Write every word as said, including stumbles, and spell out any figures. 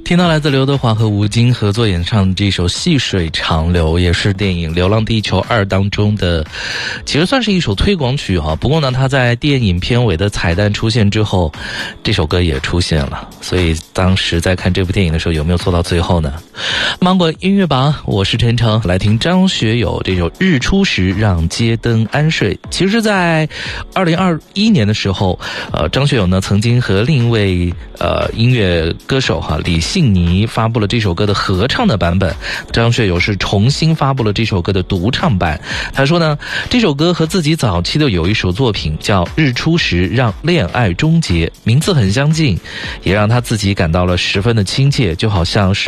听到来自刘德华和吴京合作演唱的这首《细水长流》，也是电影《流浪地球二》当中的，其实算是一首推广曲哈。不过呢，它在电影片尾的彩蛋出现之后，这首歌也出现了。所以当时在看这部电影的时候，有没有做到最后呢？芒果音乐榜，我是陈诚，来听张学友这首《日出时让街灯安睡》。其实，在二零二一年的时候，呃，张学友呢曾经和另一位呃音乐歌手哈李信尼发布了这首歌的合唱的版本，张学友是重新发布了这首歌的独唱版。他说呢，这首歌和自己早期的有一首作品叫《日出时让恋爱终结》，名字很相近，也让他自己感到了十分的亲切，就好像是